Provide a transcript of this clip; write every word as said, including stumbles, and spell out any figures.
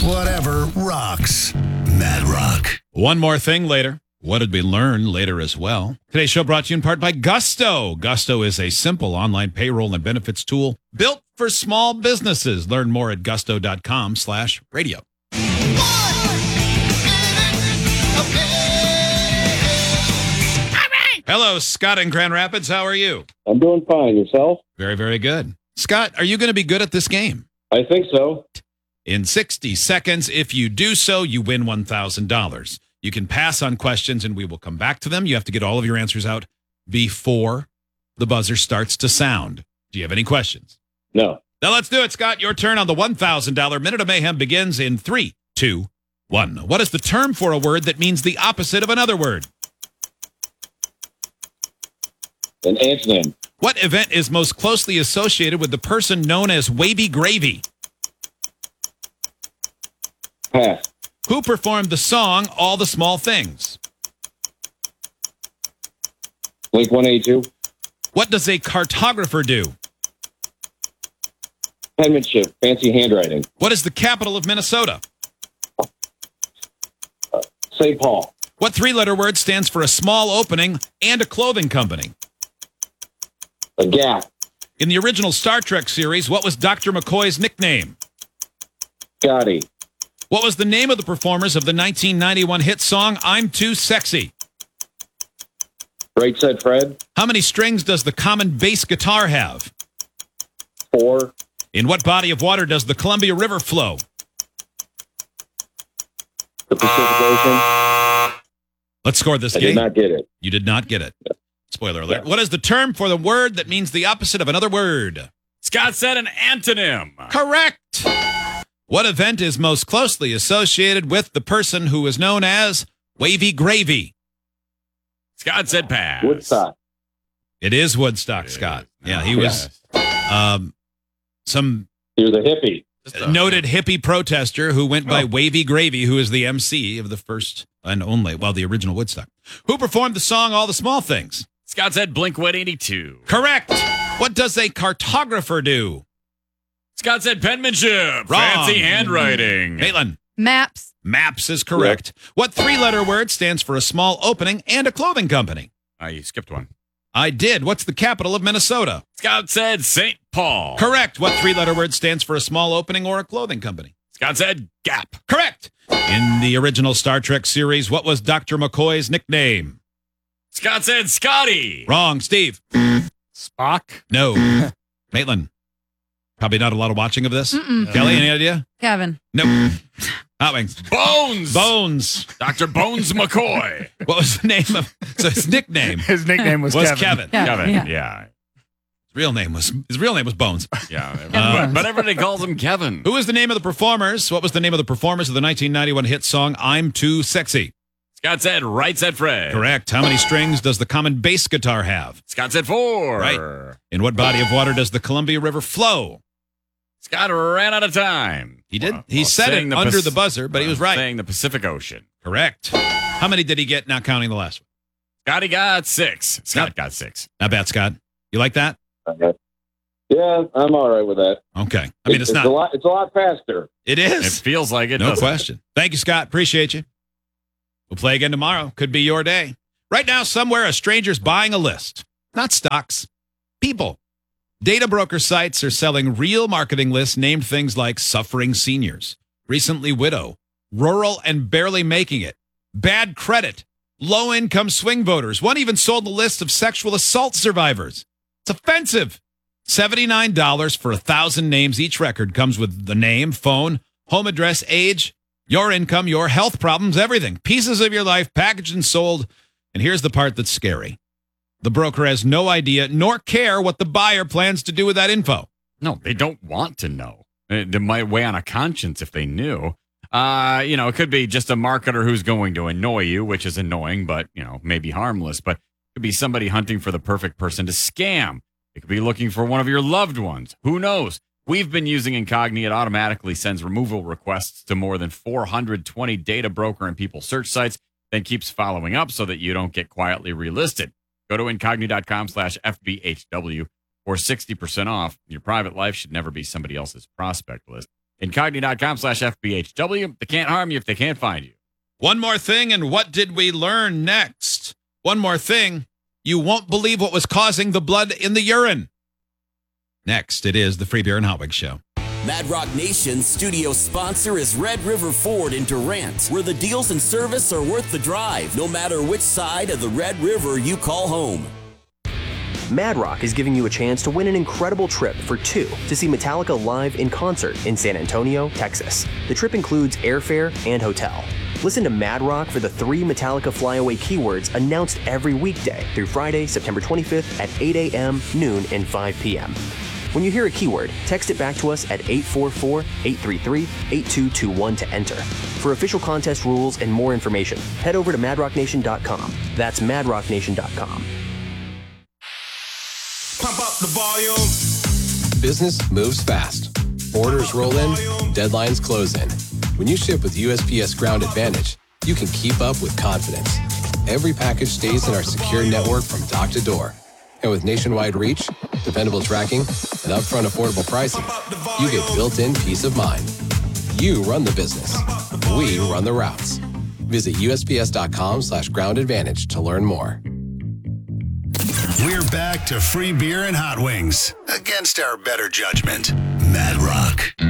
Whatever rocks. Mad Rock. One more thing later. What did we learn later as well? Today's show brought to you in part by Gusto. Gusto is a simple online payroll and benefits tool built for small businesses. Learn more at gusto.com slash radio. Hello, Scott in Grand Rapids. How are you? I'm doing fine. Yourself? Very, very good. Scott, are you going to be good at this game? I think so. In sixty seconds, if you do so, you win one thousand dollars. You can pass on questions, and we will come back to them. You have to get all of your answers out before the buzzer starts to sound. Do you have any questions? No. Now let's do it, Scott. Your turn on the one thousand dollars Minute of Mayhem begins in three, two, one. What is the term for a word that means the opposite of another word? An antonym. What event is most closely associated with the person known as Wavy Gravy? Pass. Who performed the song All the Small Things? Blink one eighty-two. What does a cartographer do? Penmanship. Fancy handwriting. What is the capital of Minnesota? Uh, Saint Paul. What three-letter word stands for a small opening and a clothing company? A gap. In the original Star Trek series, what was Doctor McCoy's nickname? Scotty. What was the name of the performers of the nineteen ninety-one hit song I'm Too Sexy? Right Said Fred. How many strings does the common bass guitar have? Four. In what body of water does the Columbia River flow? The Pacific Ocean. Let's score this I game. did not get it. You did not get it. Spoiler alert. Yeah. What is the term for the word that means the opposite of another word? Scott said an antonym. Correct. What event is most closely associated with the person who is known as Wavy Gravy? Scott said pass. Woodstock. It is Woodstock, It Scott. is. Yeah, he was um, some He was a hippie. Just a- noted hippie protester who went by Oh. Wavy Gravy, who is the M C of the first and only, well, the original Woodstock. Who performed the song All the Small Things? Scott said Blink one eighty-two. Correct. What does a cartographer do? Scott said penmanship. Wrong. Fancy handwriting. Maitland. Maps. Maps is correct. What three-letter word stands for a small opening and a clothing company? Uh, you skipped one. I did. What's the capital of Minnesota? Scott said Saint Paul. Correct. What three-letter word stands for a small opening or a clothing company? Scott said Gap. Correct. In the original Star Trek series, what was Doctor McCoy's nickname? Scott said Scotty. Wrong. Steve. Spock. No. Maitland. Probably not a lot of watching of this. Mm-mm. Kelly, any idea? Kevin. Nope. Hot Wings. Bones. Bones. Doctor Bones McCoy. What was the name of, so his nickname His nickname was, was Kevin. Kevin. Yeah, Kevin. yeah. Yeah. His real name was, his real name was Bones. Yeah. Uh, but, but everybody calls him Kevin. Who was the name of the performers? What was the name of the performers of the nineteen ninety-one hit song I'm Too Sexy? Scott said Right Said Fred. Correct. How many strings does the common bass guitar have? Scott said four. Right. In what body of water does the Columbia River flow? Scott ran out of time. He did. Well, he well, said saying it the under Pac- the buzzer, but he was well, right. Saying the Pacific Ocean. Correct. How many did he get, not counting the last one? Scotty got six. Scott Yep. got six. Not bad, Scott. You like that? Okay. Yeah, I'm all right with that. Okay. I mean, it's, not. a lot. It's a lot faster. It It is. feels like it. No doesn't. question. Thank you, Scott. Appreciate you. We'll play again tomorrow. Could be your day. Right now, somewhere, a stranger's buying a list. Not stocks. People. Data broker sites are selling real marketing lists named things like suffering seniors, recently widow, rural and barely making it, bad credit, low-income swing voters. One even sold a list of sexual assault survivors. It's offensive. seventy-nine dollars for a thousand names. Each record comes with the name, phone, home address, age, your income, your health problems, everything. Pieces of your life packaged and sold. And here's the part that's scary. The broker has no idea nor care what the buyer plans to do with that info. No, they don't want to know. It, it might weigh on a conscience if they knew. Uh, you know, it could be just a marketer who's going to annoy you, which is annoying, but, you know, maybe harmless. But it could be somebody hunting for the perfect person to scam. It could be looking for one of your loved ones. Who knows? We've been using Incogni. It automatically sends removal requests to more than four hundred twenty data broker and people search sites, then keeps following up so that you don't get quietly relisted. Go to Incogni.com slash FBHW for sixty percent off. Your private life should never be somebody else's prospect list. Incogni.com slash FBHW. They can't harm you if they can't find you. One more thing, and what did we learn next? One more thing, you won't believe what was causing the blood in the urine. Next, it is the Free Beer and Hot Wings Show. Mad Rock Nation's studio sponsor is Red River Ford in Durant, where the deals and service are worth the drive, no matter which side of the Red River you call home. Mad Rock is giving you a chance to win an incredible trip for two to see Metallica live in concert in San Antonio, Texas. The trip includes airfare and hotel. Listen to Mad Rock for the three Metallica flyaway keywords announced every weekday through Friday, September twenty-fifth at eight a.m., noon, and five p.m. When you hear a keyword, text it back to us at eight four four, eight three three, eight two two one to enter. For official contest rules and more information, head over to mad rock nation dot com. That's mad rock nation dot com. Pump up the volume. Business moves fast. Orders roll in, deadlines close in. When you ship with U S P S Ground Advantage, you can keep up with confidence. Every package stays in our secure network from dock to door. And with nationwide reach, dependable tracking, and upfront affordable pricing, you get built-in peace of mind. You run the business. We run the routes. Visit U S P S dot com slash ground advantage to learn more. We're back to Free Beer and Hot Wings against our better judgment. Mad Rock.